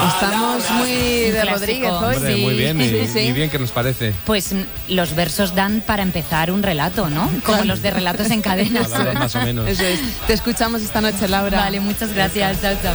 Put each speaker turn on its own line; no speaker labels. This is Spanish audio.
Estamos muy de Rodríguez hoy.
Hombre, muy bien, y bien que nos parece.
Pues los versos dan para empezar un relato, ¿no? Como los de relatos en cadena.
Más o menos.
Eso es. Te escuchamos esta noche, Laura.
Vale, muchas gracias. Chao, chao.